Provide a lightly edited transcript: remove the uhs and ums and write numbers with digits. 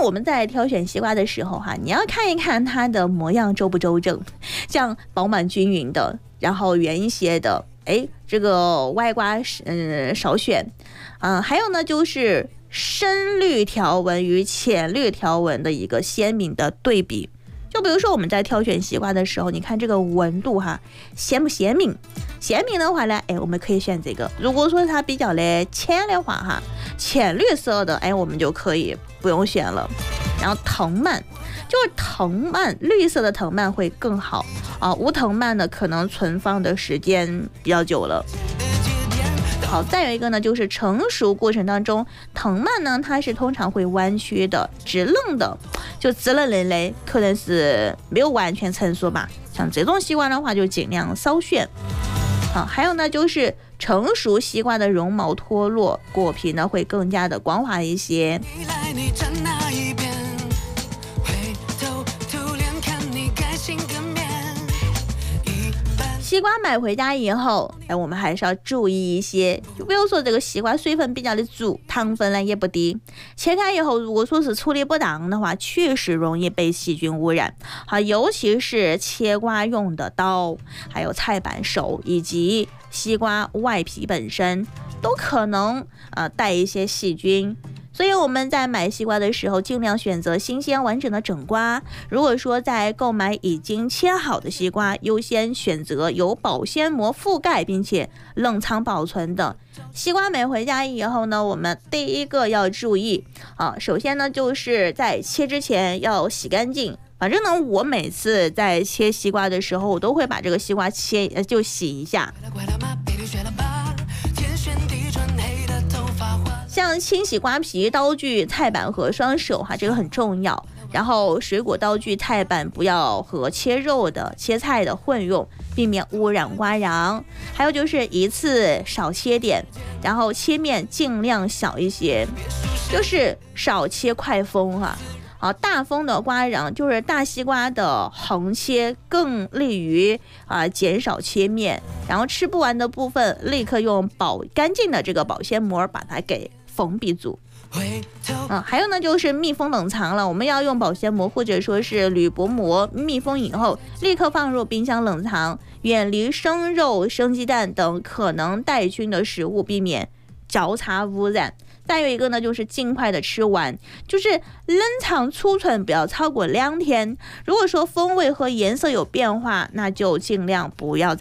我们在挑选西瓜的时候哈，你要看一看它的模样周不周正，像饱满均匀的，然后圆一些的，这个外瓜少选，还有呢就是深绿条纹与浅绿条纹的一个鲜明的对比。就比如说我们在挑选西瓜的时候，你看这个纹度哈，鲜不鲜明？鲜明的话呢，我们可以选这个。如果说它比较的浅的话哈，浅绿色的，我们就可以不用选了。然后藤蔓，就是藤蔓，绿色的藤蔓会更好啊，无藤蔓的可能存放的时间比较久了。好，再有一个呢，就是成熟过程当中，藤蔓呢它是通常会弯曲的，直愣的，就直愣愣的，可能是没有完全成熟吧。像这种西瓜的话，就尽量少选。好，还有呢就是成熟西瓜的绒毛脱落，果皮呢会更加的光滑一些。西瓜买回家以后，我们还是要注意一些，就比如说这个西瓜水分比较的足，糖分呢也不低，切开以后如果说是处理不当的话，确实容易被细菌污染。好，尤其是切瓜用的刀，还有菜板手以及西瓜外皮本身都可能带一些细菌。所以我们在买西瓜的时候，尽量选择新鲜完整的整瓜。如果说在购买已经切好的西瓜，优先选择有保鲜膜覆盖并且冷藏保存的西瓜。买回家以后呢，我们第一个要注意首先呢就是在切之前要洗干净。反正呢，我每次在切西瓜的时候，我都会把这个西瓜就洗一下。像清洗瓜皮刀具、菜板和双手这个很重要。然后水果刀具、菜板不要和切肉的、切菜的混用，避免污染瓜瓤。还有就是一次少切点，然后切面尽量小一些，就是少切快锋大锋的瓜瓤，就是大西瓜的横切更利于减少切面，然后吃不完的部分立刻用干净的这个保鲜膜把它给封闭住。还有呢就是密封冷藏了，我们要用保鲜膜或者说是铝箔膜密封以后，立刻放入冰箱冷藏，远离生肉、生鸡蛋等可能带菌的食物，避免交叉污染。再有一个呢就是尽快的吃完，就是冷藏储存不要超过2天。如果说风味和颜色有变化，那就尽量不要再